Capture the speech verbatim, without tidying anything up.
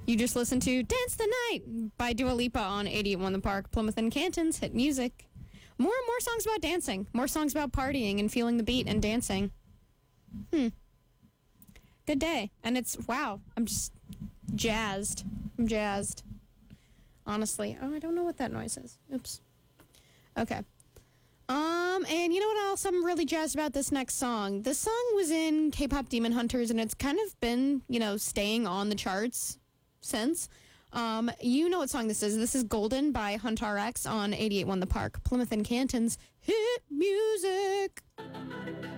You just listened to Dance the Night by Dua Lipa on eighty-eight point one The Park, Plymouth and Canton's hit music. More and more songs about dancing. More songs about partying and feeling the beat and dancing. Hmm. Good day. And it's, wow, I'm just jazzed. I'm jazzed. Honestly. Oh, I don't know what that noise is. Oops. Okay. Um, and you know what else I'm really jazzed about this next song? This song was in K-Pop Demon Hunters, and it's kind of been, you know, staying on the charts since. Um, you know what song this is. This is Golden by Hunt R X on eighty-eight point one The Park, Plymouth and Canton's hit music.